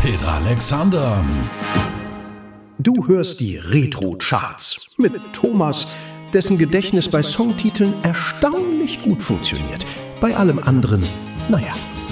Peter Alexander. Du hörst die Retro-Charts mit Thomas, dessen Gedächtnis bei Songtiteln erstaunlich gut funktioniert. Bei allem anderen, naja.